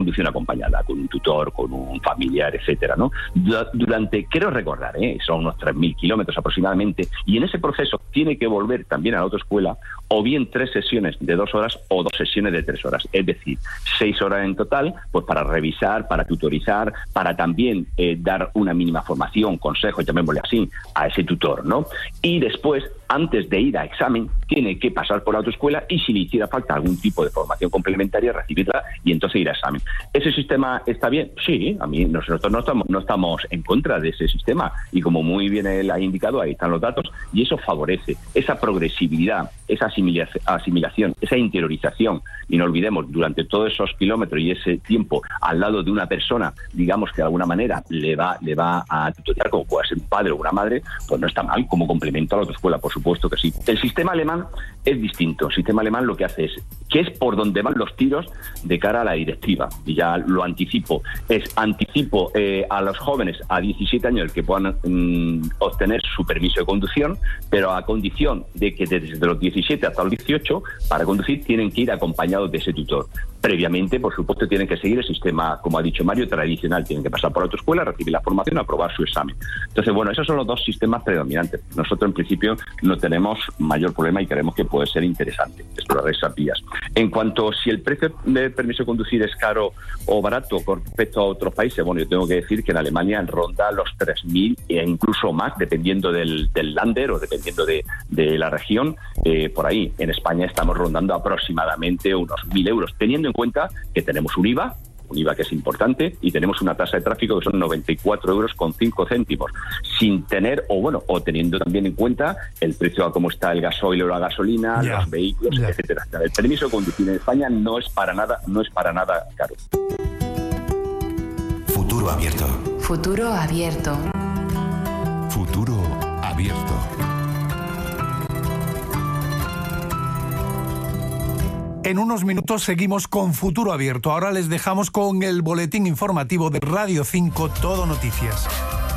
conducción acompañada, con un tutor, con un familiar, etcétera, ¿no? Durante, quiero recordar, son unos 3.000 kilómetros aproximadamente, y en ese proceso tiene que volver también a la autoescuela, o bien 3 sesiones de 2 horas o 2 sesiones de 3 horas, es decir, 6 horas en total, pues para revisar, para tutorizar, para también dar una mínima formación, consejos, llamémosle así, a ese tutor, ¿no? Y después, antes de ir a examen, tiene que pasar por la autoescuela y si le hiciera falta algún tipo de formación complementaria, recibirla y entonces ir a examen. ¿Ese sistema está bien? Sí, a mí nosotros no estamos en contra de ese sistema y como muy bien él ha indicado, ahí están los datos y eso favorece esa progresividad, esa asimilación, esa interiorización y no olvidemos, durante todos esos kilómetros y ese tiempo al lado de una persona, digamos que de alguna manera le va a tutorear como puede ser un padre o una madre, pues no está mal como complemento a la autoescuela, por supuesto que sí. El sistema alemán es distinto. El sistema alemán lo que hace es, que es por donde van los tiros de cara a la directiva, y ya lo anticipo, anticipo a los jóvenes a 17 años el que puedan obtener su permiso de conducción, pero a condición de que desde los 17 hasta los 18, para conducir tienen que ir acompañados de ese tutor. Previamente, por supuesto, tienen que seguir el sistema, como ha dicho Mario, tradicional. Tienen que pasar por la autoescuela, recibir la formación, aprobar su examen. Entonces, bueno, esos son los dos sistemas predominantes. Nosotros, en principio, no tenemos mayor problema y creemos que puede ser interesante explorar esas vías. En cuanto a si el precio del permiso de conducir es caro o barato con respecto a otros países, bueno, yo tengo que decir que en Alemania ronda los 3.000 e incluso más, dependiendo del Länder o dependiendo de la región, por ahí. En España estamos rondando aproximadamente unos 1.000 euros, teniendo en cuenta que tenemos un IVA que es importante, y tenemos una tasa de tráfico que son 94 euros con 5 céntimos, sin tener, o teniendo también en cuenta el precio a cómo está el gasoil o la gasolina, los vehículos, etcétera. El permiso de conducir en España no es para nada caro. Futuro abierto. Futuro abierto. Futuro abierto. En unos minutos seguimos con Futuro Abierto. Ahora les dejamos con el boletín informativo de Radio 5 Todo Noticias.